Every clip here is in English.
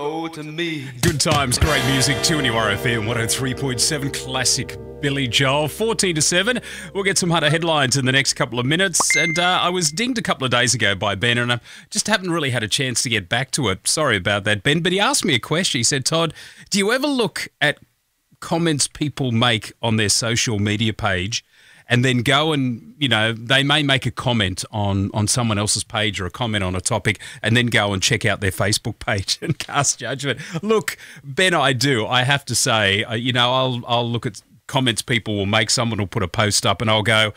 Oh, to me. Good times, great music, 2NURFM 103.7 classic Billy Joel, 14 to 7. We'll get some Hunter headlines in the next couple of minutes. And I was dinged a couple of days ago by Ben, and I just haven't really had a chance to get back to it. Sorry about that, Ben. But he asked me a question. He said, Todd, do you ever look at comments people make on their social media page and then go and, you know, they may make a comment on someone else's page or a comment on a topic and then go and check out their Facebook page and cast judgment? Look, Ben, I do. I have to say, I'll look at comments people will make. Someone will put a post up and I'll go,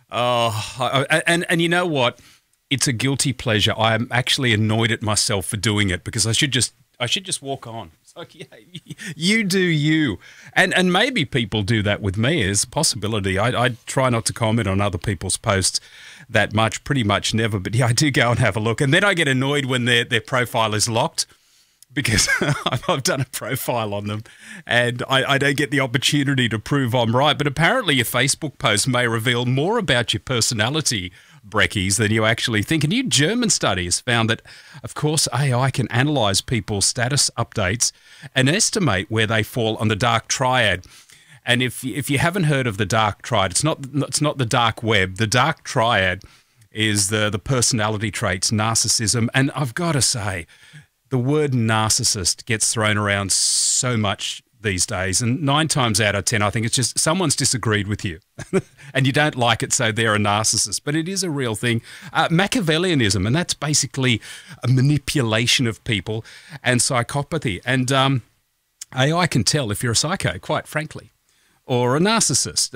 and you know what? It's a guilty pleasure. I am actually annoyed at myself for doing it because I should just walk on. It's like, yeah, you do you. And maybe people do that with me. There's a possibility. I try not to comment on other people's posts that much, pretty much never. But yeah, I do go and have a look. And then I get annoyed when their profile is locked because I've done a profile on them and I don't get the opportunity to prove I'm right. But apparently your Facebook post may reveal more about your personality, Brekkies, than you actually think. A new German study has found that, of course, AI can analyse people's status updates and estimate where they fall on the dark triad. And if you haven't heard of the dark triad, it's not the dark web. The dark triad is the personality traits, narcissism. And I've got to say, the word narcissist gets thrown around so much these days, and 9 times out of 10, I think it's just someone's disagreed with you and you don't like it, so they're a narcissist. But it is a real thing. Machiavellianism, and that's basically a manipulation of people, and psychopathy. And AI can tell if you're a psycho, quite frankly, or a narcissist.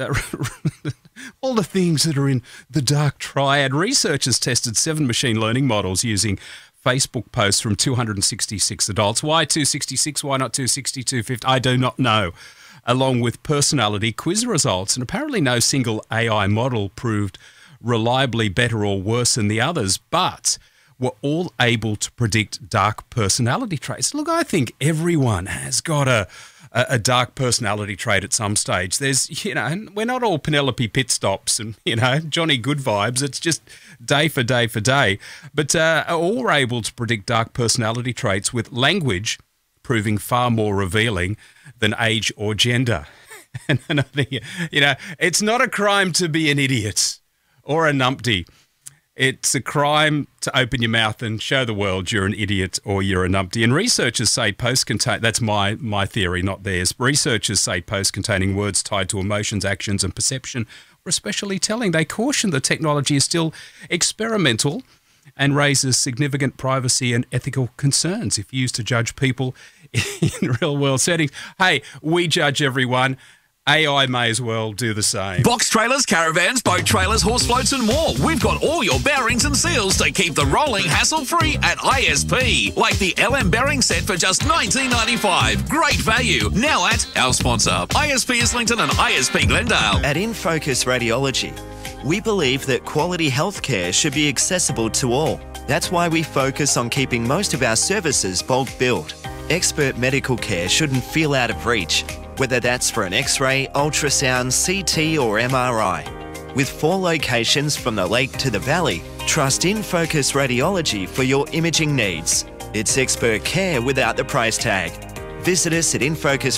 All the things that are in the dark triad. Researchers tested 7 machine learning models using Facebook posts from 266 adults. Why 266? Why not 260, 250? I do not know. Along with personality quiz results. And apparently no single AI model proved reliably better or worse than the others, but were all able to predict dark personality traits. Look, I think everyone has got a dark personality trait at some stage. There's, we're not all Penelope Pitstops and, Johnny Good Vibes. It's just day for day for day. But all were able to predict dark personality traits, with language proving far more revealing than age or gender. And I think, it's not a crime to be an idiot or a numpty. It's a crime to open your mouth and show the world you're an idiot or you're a numpty. And researchers say posts contain, that's my theory, not theirs. Researchers say posts containing words tied to emotions, actions and perception are especially telling. They caution the technology is still experimental and raises significant privacy and ethical concerns if used to judge people in real world settings. Hey, we judge everyone. AI may as well do the same. Box trailers, caravans, boat trailers, horse floats and more. We've got all your bearings and seals to keep the rolling hassle-free at ISP. Like the LM bearing set for just $19.95. Great value. Now at our sponsor, ISP Islington and ISP Glendale. At InFocus Radiology, we believe that quality healthcare should be accessible to all. That's why we focus on keeping most of our services bulk billed. Expert medical care shouldn't feel out of reach, whether that's for an X-ray, ultrasound, CT or MRI. With 4 locations from the lake to the valley, trust InFocus Radiology for your imaging needs. It's expert care without the price tag. Visit us at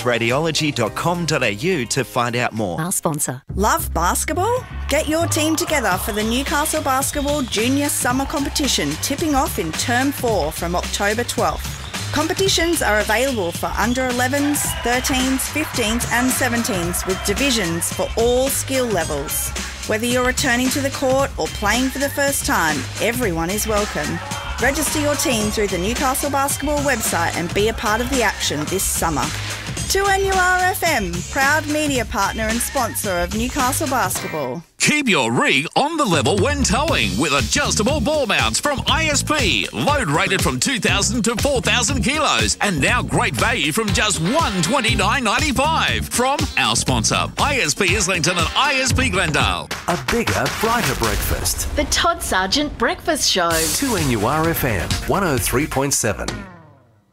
infocusradiology.com.au to find out more. Our sponsor. Love basketball? Get your team together for the Newcastle Basketball Junior Summer Competition, tipping off in Term 4 from October 12th. Competitions are available for under 11s, 13s, 15s and 17s, with divisions for all skill levels. Whether you're returning to the court or playing for the first time, everyone is welcome. Register your team through the Newcastle Basketball website and be a part of the action this summer. 2NURFM, proud media partner and sponsor of Newcastle Basketball. Keep your rig on the level when towing with adjustable ball mounts from ISP. Load rated from 2,000 to 4,000 kilos. And now great value from just $129.95 from our sponsor, ISP Islington and ISP Glendale. A bigger, brighter breakfast. The Todd Sargent Breakfast Show. 2NURFM 103.7.